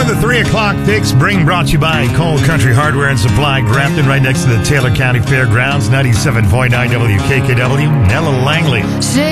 the 3 o'clock fix, brought to you by Cole Country Hardware and Supply, Grafton, right next to the Taylor County Fairgrounds, 97.9 WKKW, Nella Langley.